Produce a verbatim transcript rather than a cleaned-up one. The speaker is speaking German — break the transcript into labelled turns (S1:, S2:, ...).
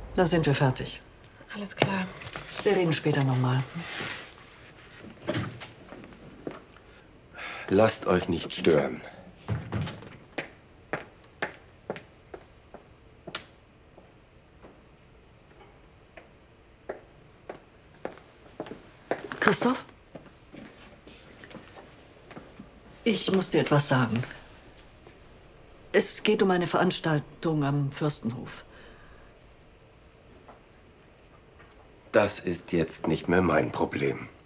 S1: Da sind wir fertig.
S2: Alles klar.
S1: Wir reden später nochmal.
S3: Lasst euch nicht stören.
S1: Christoph? Ich muss dir etwas sagen. Es geht um eine Veranstaltung am Fürstenhof.
S3: Das ist jetzt nicht mehr mein Problem.